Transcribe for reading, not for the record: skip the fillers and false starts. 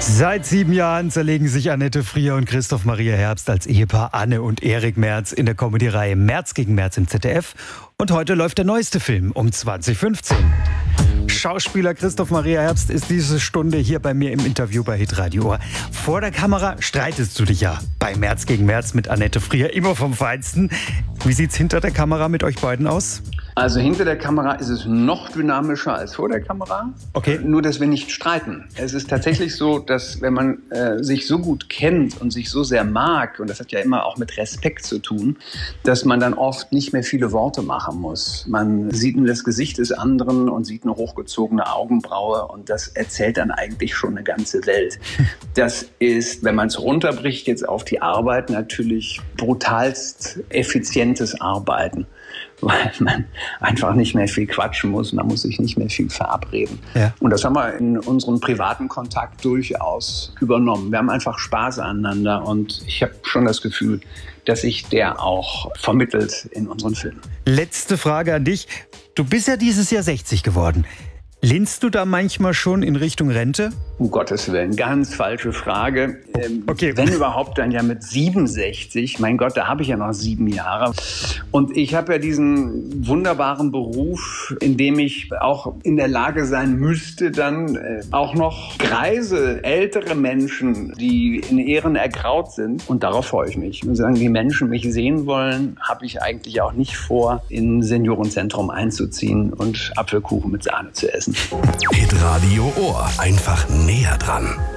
Seit 7 Jahren zerlegen sich Annette Frier und Christoph Maria Herbst als Ehepaar Anne und Erik Merz in der Comedy-Reihe Merz gegen Merz im ZDF. Und heute läuft der neueste Film um 20:15. Schauspieler Christoph Maria Herbst ist diese Stunde hier bei mir im Interview bei Hitradio Ohr. Vor der Kamera streitest du dich ja bei Merz gegen Merz mit Annette Frier immer vom Feinsten. Wie sieht's hinter der Kamera mit euch beiden aus? Also hinter der Kamera ist es noch dynamischer als vor der Kamera. Okay. Nur, dass wir nicht streiten. Es ist tatsächlich so, dass wenn man sich so gut kennt und sich so sehr mag, und das hat ja immer auch mit Respekt zu tun, dass man dann oft nicht mehr viele Worte machen muss. Man sieht nur das Gesicht des anderen und sieht eine hochgezogene Augenbraue und das erzählt dann eigentlich schon eine ganze Welt. Das ist, wenn man es runterbricht jetzt auf die Arbeit, natürlich brutalst effizientes Arbeiten. Weil man einfach nicht mehr viel quatschen muss, man muss sich nicht mehr viel verabreden. Ja. Und das haben wir in unserem privaten Kontakt durchaus übernommen. Wir haben einfach Spaß aneinander und ich habe schon das Gefühl, dass sich der auch vermittelt in unseren Filmen. Letzte Frage an dich. Du bist ja dieses Jahr 60 geworden. Lehnst du da manchmal schon in Richtung Rente? Um Gottes Willen, ganz falsche Frage. Okay. Wenn überhaupt, dann ja mit 67. Mein Gott, da habe ich ja noch 7 Jahre. Und ich habe ja diesen wunderbaren Beruf, in dem ich auch in der Lage sein müsste, dann auch noch greise, ältere Menschen, die in Ehren ergraut sind. Und darauf freue ich mich. Und solange die Menschen mich sehen wollen, habe ich eigentlich auch nicht vor, in ein Seniorenzentrum einzuziehen und Apfelkuchen mit Sahne zu essen. Hitradio Ohr. Einfach näher dran.